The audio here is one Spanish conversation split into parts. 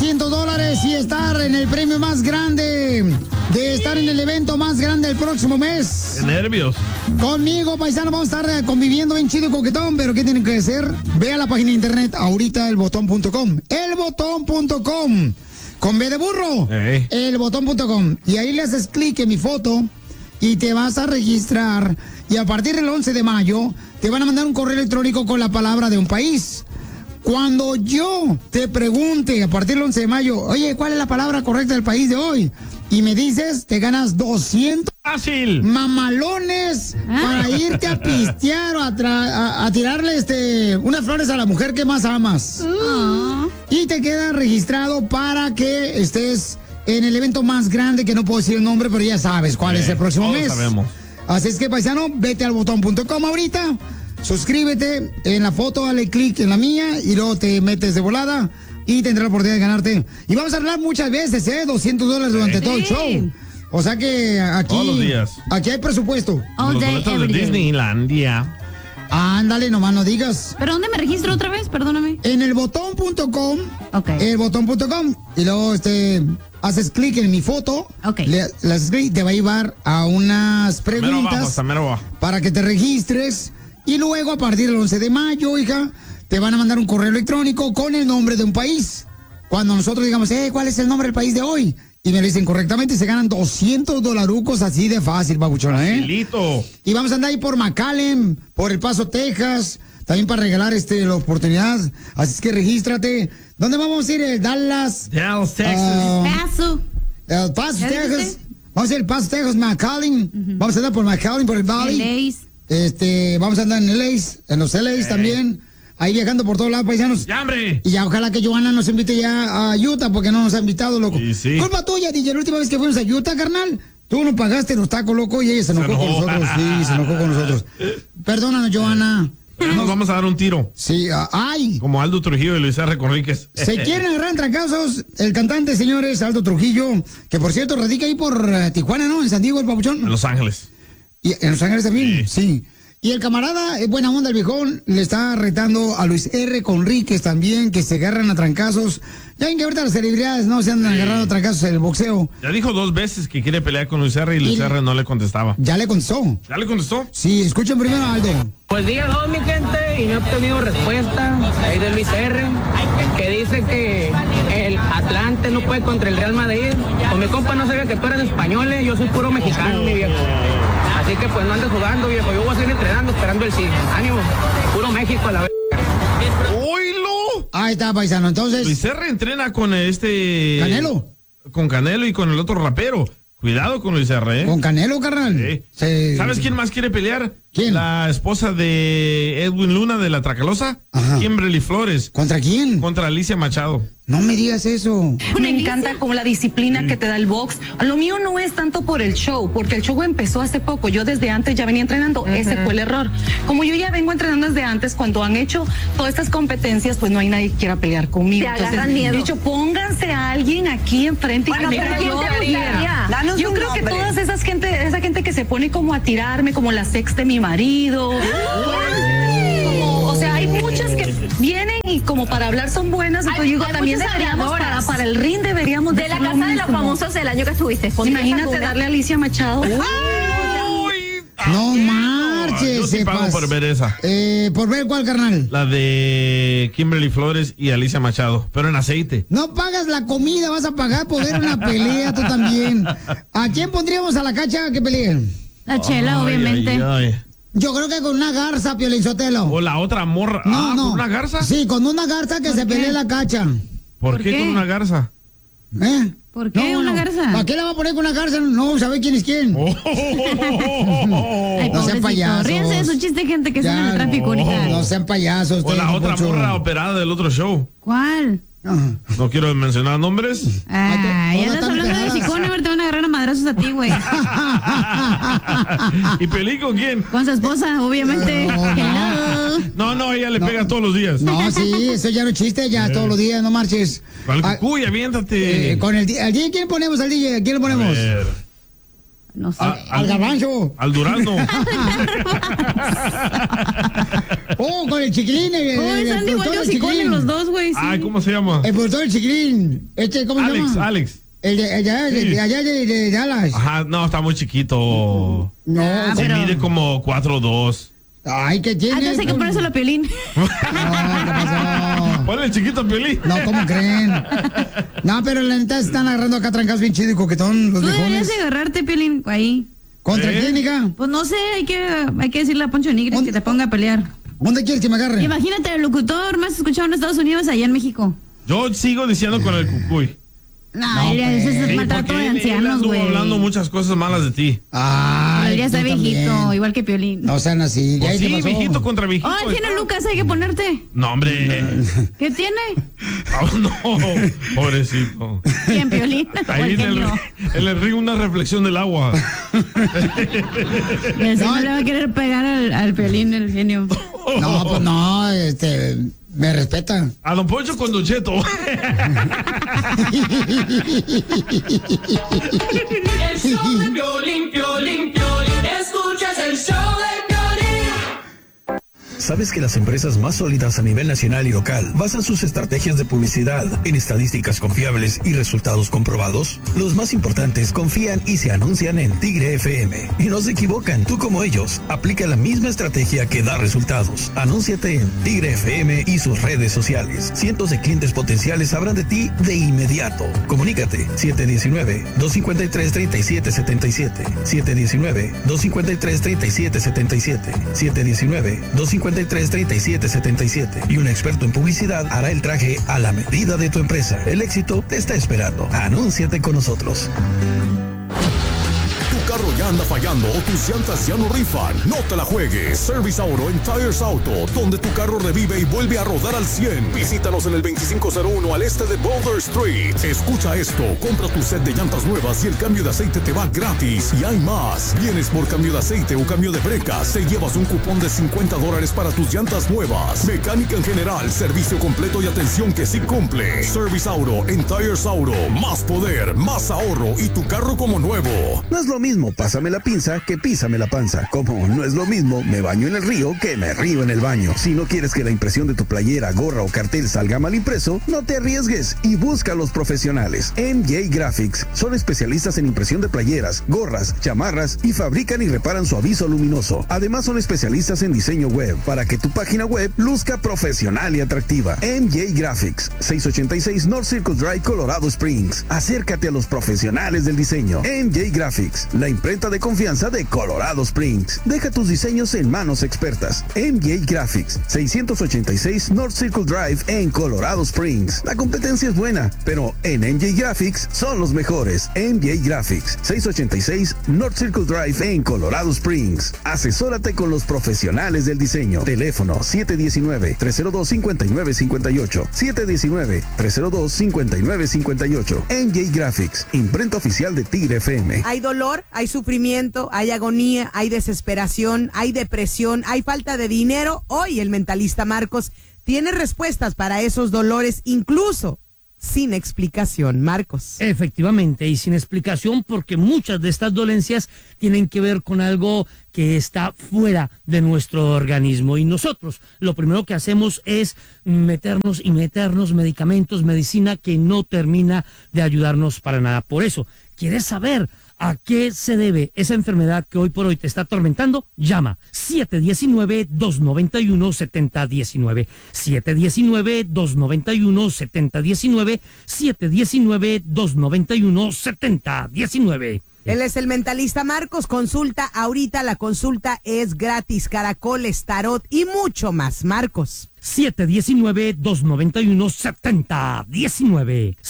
$200 y estar en el premio más grande de estar en el evento más grande el próximo mes. ¡Qué nervios! Conmigo, paisano, vamos a estar conviviendo bien chido y coquetón, pero ¿qué tienen que hacer? Ve a la página de internet ahorita, elbotón.com. Elbotón.com. Con B de burro. Elbotón.com. Y ahí le haces clic en mi foto y te vas a registrar. Y a partir del 11 de mayo te van a mandar un correo electrónico con la palabra de un país. Cuando yo te pregunte a partir del 11 de mayo, oye, ¿cuál es la palabra correcta del país de hoy? Y me dices, te ganas 200 ¡fácil! Mamalones para irte a pistear o a tirarle unas flores a la mujer que más amas. Y te queda registrado para que estés en el evento más grande, que no puedo decir el nombre, pero ya sabes cuál es el próximo mes. Sabemos. Así es que, paisano, vete al botón.com ahorita. Suscríbete en la foto, dale clic en la mía y luego te metes de volada y tendrás la oportunidad de ganarte. Y vamos a hablar muchas veces, $200 durante todo el show. O sea que aquí... Todos los días. Aquí hay presupuesto. All day, Los boletos de every day. Disneylandia. Ándale, nomás no digas. ¿Pero dónde me registro otra vez? Perdóname. En elbotón.com. Ok. Elbotón.com. Y luego haces clic en mi foto. Ok. Le haces clic y te va a llevar a unas preguntas Mero abajo. para que te registres. Y luego, a partir del 11 de mayo, hija, te van a mandar un correo electrónico con el nombre de un país. Cuando nosotros digamos, ¿cuál es el nombre del país de hoy? Y me lo dicen correctamente, se ganan $200 así de fácil, babuchona, Facilito. Y vamos a andar ahí por McAllen, por El Paso, Texas, también para regalar la oportunidad. Así es que regístrate. ¿Dónde vamos a ir? Dallas, Texas. Paso. El Paso, ¿Ya Texas. dijiste? Vamos a ir al Paso, Texas, McAllen. Vamos a andar por McAllen, por el Valley. LA's. Vamos a andar en LA's, en los LA's también. Ahí viajando por todos lados, paisanos. ¡Ya, hombre! Y ya ojalá que Johanna nos invite ya a Utah, porque no nos ha invitado, loco. Sí. Culpa tuya, DJ. La última vez que fuimos a Utah, carnal, tú nos pagaste los tacos, loco, y ella se enojó con nosotros. Sí, se enojó con nosotros. Perdónanos, Johanna. Nos vamos a dar un tiro. Sí, ¡ay! Como Aldo Trujillo y Luis R. Conríquez. Se quieren agarrar en trancazos el cantante, señores, Aldo Trujillo, que por cierto radica ahí por Tijuana, ¿no? En San Diego, el papuchón. En Los Ángeles. ¿Y en Los Ángeles también? Sí. Y el camarada, buena onda, el viejón, le está retando a Luis R. Conríquez también, que se agarran a trancazos. Ya ven que ahorita las celebridades no se andan agarrando a trancazos en el boxeo. Ya dijo 2 veces que quiere pelear con Luis R. y Luis R. no le contestaba. Ya le contestó. ¿Ya le contestó? Sí, escuchen primero a Aldo. Pues día 2, mi gente, y no he obtenido respuesta ahí de Luis R, que dice que el Atlante no puede contra el Real Madrid. Pues mi compa no sabía que tú eres español, yo soy puro mexicano, mi viejo. Así que pues no andes jugando, viejo, yo voy a seguir entrenando, esperando el sí. Ánimo, puro México a la vez. ¡Oílo! Ahí está, paisano, entonces... Luis R. entrena con Canelo. Con Canelo y con el otro rapero. Cuidado con Luis R. Con Canelo, carnal. Sí. Sí. ¿Sabes quién más quiere pelear? ¿Quién? La esposa de Edwin Luna de La Tracalosa. Ajá. Kimberly Flores. ¿Contra quién? Contra Alicia Machado. No me digas eso. Me encanta como la disciplina que te da el box. Lo mío no es tanto por el show, porque el show empezó hace poco. Yo desde antes ya venía entrenando. Ese fue el error. Como yo ya vengo entrenando desde antes, cuando han hecho todas estas competencias, pues no hay nadie que quiera pelear conmigo. Te agarran miedo. he dicho, pónganse a alguien aquí enfrente Bueno, y que pero me ¿quién te gustaría? Danos Yo un creo que nombre. todas esa gente que se pone como a tirarme, como la sex de mi marido. O sea, hay muchas que vienen y como para hablar son buenas, Hay- entonces digo, hay también muchas deberíamos habladoras. para el ring deberíamos De la hacer lo casa de los mismo. famosos del año que estuviste. Imagínate darle a Alicia Machado. No marches. Yo sí se pago pas- por ver esa. ¿Por ver cuál, carnal? La de Kimberly Flores y Alicia Machado. Pero en aceite. No pagas la comida, vas a pagar por ver una pelea tú también. ¿A quién pondríamos a la cacha que peleen? La Chela, obviamente. Ay, ay. Yo creo que con una garza, Piolinzotelo. O la otra morra. No. ¿Con una garza? Sí, con una garza que se pelee la cacha. ¿Por qué con una garza? ¿Eh? ¿Por qué una garza? ¿Para qué la va a poner con una garza? No vamos a ver quién es quién. Ay, No sean pobrecito. payasos. Ríense de su chiste, gente que está en Ya, el tráfico ahorita. No sean payasos. O la ustedes, otra Poncho. morra operada del otro show. ¿Cuál? Ajá. No quiero mencionar nombres. Ah, todas ya estás están hablando de operadas. chicón, a ver, te van a agarrar a madrazos a ti, güey. ¿Y peleé con quién? Con su esposa, obviamente. Hello. No, ella le pega todos los días. No, sí, eso ya no es chiste, ya todos los días, no marches. Con el Ah, cucuy, aviéntate. con el DJ, ¿quién ponemos al DJ? ¿Quién lo A ponemos? ver. No sé. Ah, Al garbanzo. Al Durazno. Oh, con el Chiquilín. Están igual de hocicones los dos, güey. Sí. Ay, ¿cómo se llama? El productor del Chiquilín. ¿Cómo se llama? Alex. El de allá de Dallas. Ajá, no, está muy chiquito. No, Se pero... mide como 4'2". Ay, ¿qué tiene? Entonces hay que ponérselo a Piolín. No, ¿qué pasó? Ponle el chiquito a Piolín. No, ¿cómo creen? No, pero la neta se están agarrando acá trancas bien chido y coquetón los Tú deberías viejones. agarrarte, Piolín, ahí. ¿Contra quién, hija? Pues no sé, hay que decirle a Poncho Nigris que te ponga a pelear. ¿Dónde quieres que me agarre? Imagínate, el locutor más escuchado en Estados Unidos, allá en México. Yo sigo diciendo con el cucuy. No, ese es Sí, maltrato porque de él ancianos, anduvo güey. hablando muchas cosas malas de ti. Ay, Ya está tú viejito, también. igual que Piolín. No sean así. Pues ¿Qué sí, pasó? viejito contra viejito. Oh, tiene Lucas, hay que ponerte. No, hombre. ¿Qué tiene? Oh, no, pobrecito. Bien, Piolín. Ahí en el río una reflexión del agua. Y así no le va a querer pegar al Piolín, el genio. No, pues no, me respeta. A don Poncho con Don Cheto. El show de Piolín, Piolín, Piolín. Escuchas el show de Piolín. ¿Sabes que las empresas más sólidas a nivel nacional y local basan sus estrategias de publicidad en estadísticas confiables y resultados comprobados? Los más importantes confían y se anuncian en Tigre FM. Y no se equivocan, tú como ellos, aplica la misma estrategia que da resultados. Anúnciate en Tigre FM y sus redes sociales. Cientos de clientes potenciales sabrán de ti de inmediato. Comunícate 719-253-3777, 719-253-3777, 719-253-3777 y un experto en publicidad hará el traje a la medida de tu empresa. El éxito te está esperando. Anúnciate con nosotros. Tu carro ya anda fallando o tus llantas ya no rifan. No te la juegues. Service Auto en Tires Auto, donde tu carro revive y vuelve a rodar al 100. Visítanos en el 2501 al este de Boulder Street. Escucha esto. Compra tu set de llantas nuevas y el cambio de aceite te va gratis. Y hay más. Vienes por cambio de aceite o cambio de brecas, te llevas un cupón de $50 para tus llantas nuevas. Mecánica en general, servicio completo y atención que sí cumple. Service Auto en Tires Auto. Más poder, más ahorro y tu carro como nuevo. No es lo mismo pásame la pinza que písame la panza. Como no es lo mismo me baño en el río que me río en el baño. Si no quieres que la impresión de tu playera, gorra o cartel salga mal impreso, no te arriesgues y busca a los profesionales. MJ Graphics son especialistas en impresión de playeras, gorras, chamarras y fabrican y reparan su aviso luminoso. Además son especialistas en diseño web para que tu página web luzca profesional y atractiva. MJ Graphics, 686 North Circle Drive, Colorado Springs. Acércate a los profesionales del diseño. MJ Graphics, la imprenta de confianza de Colorado Springs. Deja tus diseños en manos expertas. MJ Graphics, 686 North Circle Drive en Colorado Springs. La competencia es buena, pero en MJ Graphics son los mejores. MJ Graphics, 686 North Circle Drive en Colorado Springs. Asesórate con los profesionales del diseño. Teléfono 719-302-5958. 719-302-5958. MJ Graphics, imprenta oficial de Tigre FM. Hay dolor, hay sufrimiento, hay agonía, hay desesperación, hay depresión, hay falta de dinero. Hoy el mentalista Marcos tiene respuestas para esos dolores, incluso sin explicación, Marcos. Efectivamente, y sin explicación, porque muchas de estas dolencias tienen que ver con algo que está fuera de nuestro organismo. Y nosotros lo primero que hacemos es meternos medicamentos, medicina que no termina de ayudarnos para nada. Por eso, ¿quieres saber a qué se debe esa enfermedad que hoy por hoy te está atormentando? Llama 719-291-7019. 719-291-7019. 719-291-7019. Él es el mentalista Marcos. Consulta ahorita, la consulta es gratis. Caracoles, tarot y mucho más. Marcos. 719-291-7019.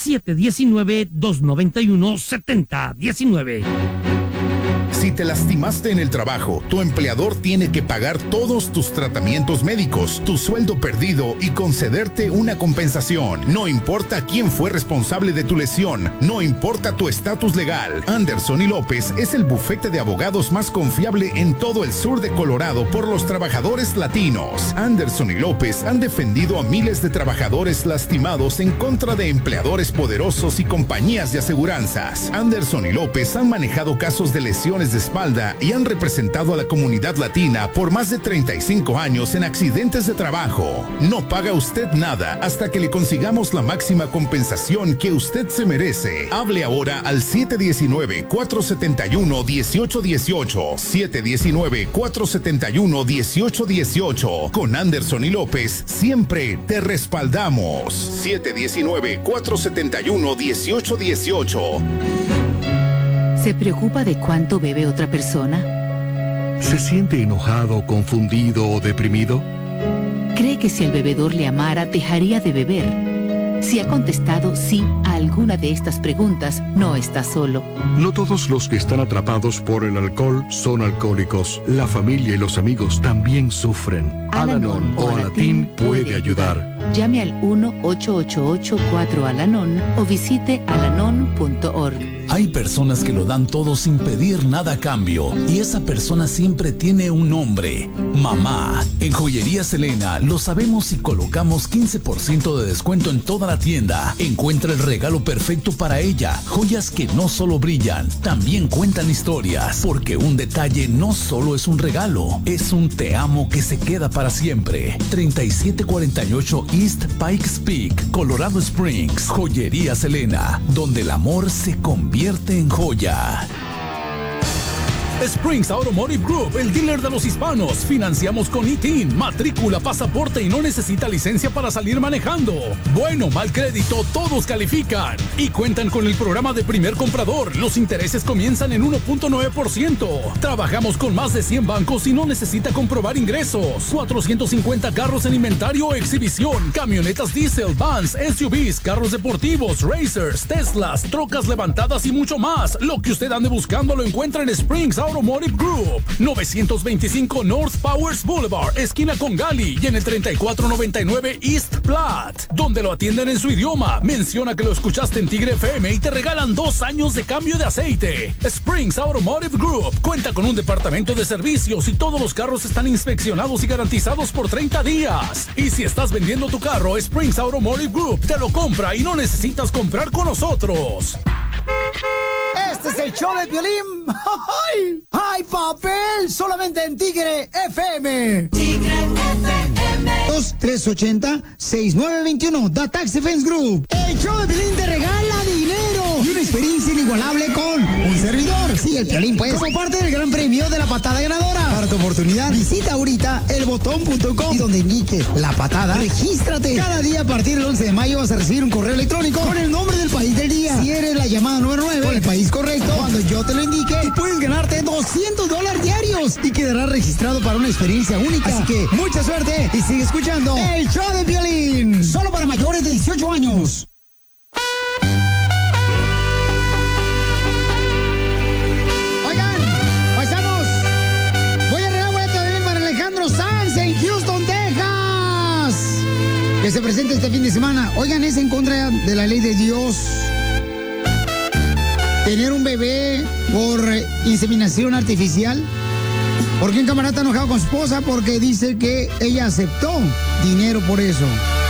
719-291-7019. Si te lastimaste en el trabajo, tu empleador tiene que pagar todos tus tratamientos médicos, tu sueldo perdido y concederte una compensación. No importa quién fue responsable de tu lesión, no importa tu estatus legal. Anderson y López es el bufete de abogados más confiable en todo el sur de Colorado por los trabajadores latinos. Anderson y López han defendido a miles de trabajadores lastimados en contra de empleadores poderosos y compañías de aseguranzas. Anderson y López han manejado casos de lesiones de de espalda y han representado a la comunidad latina por más de 35 años en accidentes de trabajo. No paga usted nada hasta que le consigamos la máxima compensación que usted se merece. Hable ahora al 719-471-1818. 719-471-1818. Con Anderson y López siempre te respaldamos. 719-471-1818. ¿Se preocupa de cuánto bebe otra persona? ¿Se siente enojado, confundido o deprimido? ¿Cree que si el bebedor le amara, dejaría de beber? Si ha contestado sí a alguna de estas preguntas, no está solo. No todos los que están atrapados por el alcohol son alcohólicos. La familia y los amigos también sufren. Al-Anon o Alatín puede ayudar. Llame al 1-888-4-ALANON o visite alanon.org. Hay personas que lo dan todo sin pedir nada a cambio y esa persona siempre tiene un nombre: mamá. En Joyería Selena lo sabemos y colocamos 15% de descuento en toda la tienda. Encuentra el regalo perfecto para ella. Joyas que no solo brillan, también cuentan historias, porque un detalle no solo es un regalo, es un te amo que se queda para siempre. 3748 East Pikes Peak, Colorado Springs. Joyería Selena, donde el amor se convierte en joya. Springs Automotive Group, el dealer de los hispanos. Financiamos con ITIN, matrícula, pasaporte y no necesita licencia para salir manejando. Bueno, mal crédito, todos califican. Y cuentan con el programa de primer comprador. Los intereses comienzan en 1.9%. Trabajamos con más de 100 bancos y no necesita comprobar ingresos. 450 carros en inventario o exhibición. Camionetas diésel, vans, SUVs, carros deportivos, racers, Teslas, trocas levantadas y mucho más. Lo que usted ande buscando lo encuentra en Springs Automotive Group, 925 North Powers Boulevard, esquina con Gali, y en el 3499 East Platte, donde lo atienden en su idioma. Menciona que lo escuchaste en Tigre FM y te regalan 2 años de cambio de aceite. Springs Automotive Group cuenta con un departamento de servicios y todos los carros están inspeccionados y garantizados por 30 días. Y si estás vendiendo tu carro, Springs Automotive Group te lo compra y no necesitas comprar con nosotros. Este es el show de Piolín. ¡Ay! ¡Ay, papel! Solamente en Tigre FM. Tigre FM. 2-380-6921. The Taxi Fence Group. El show de Piolín te regala dinero y una experiencia inigualable con un servidor. Sí, el Piolín, pues. Como parte del gran premio de la patada ganadora. Para tu oportunidad, visita ahorita elbotón.com y donde indique la patada, regístrate. Cada día a partir del 11 de mayo vas a recibir un correo electrónico con el nombre del país del día. Si eres la llamada número 9 con el país correcto, cuando yo te lo indique, puedes ganarte $200 diarios y quedarás registrado para una experiencia única. Así que mucha suerte y sigue escuchando el show de Piolín. Solo para mayores de 18 años. Oigan, paisanos, voy a regalar boleto de para Alejandro Sanz en Houston, Texas, que se presenta este fin de semana. Oigan, es en contra de la ley de Dios tener un bebé por inseminación artificial, porque un camarada está enojado con su esposa porque dice que ella aceptó dinero por eso.